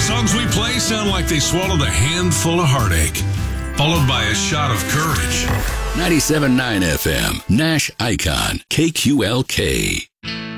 songs we play sound like they swallowed a handful of heartache, followed by a shot of courage. 97.9 FM, Nash Icon, KQLK.